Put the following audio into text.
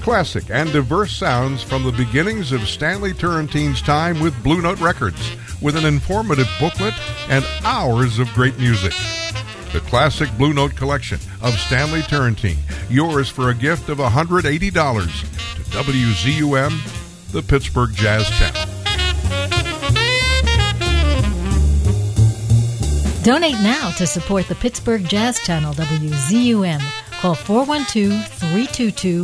Classic and diverse sounds from the beginnings of Stanley Turrentine's time with Blue Note Records, with an informative booklet and hours of great music. The Classic Blue Note Collection of Stanley Turrentine, yours for a gift of $180 to WZUM, the Pittsburgh Jazz Channel. Donate now to support the Pittsburgh Jazz Channel, WZUM. Call 412-322